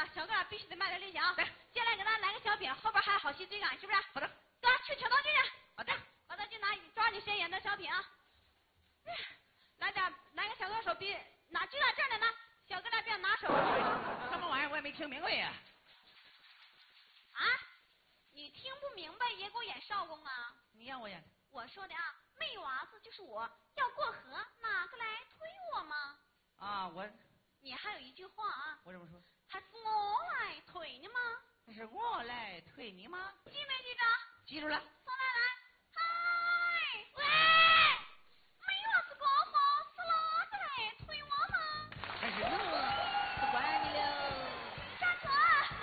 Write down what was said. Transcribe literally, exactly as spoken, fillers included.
啊，小个必须得买点零钱啊。对，进来给咱来个小品，后边还好戏追赶，是不是？好的。走，去请道具去。好的，把道具拿，抓紧时间演的小品啊。来点，来个小歌手，比拿举到这儿来拿，小哥俩别拿手。 什么玩意儿？我也没听明白呀。 啊？你听不明白也给我演少公啊？ 你让我演。 我说的啊，妹娃子就是我，要过河哪个来推我吗？ 啊，我。 你还有一句话啊？ 我怎么说？ 还是我来推你吗？ 那是我来推你吗？ 记没记着？ 记住了。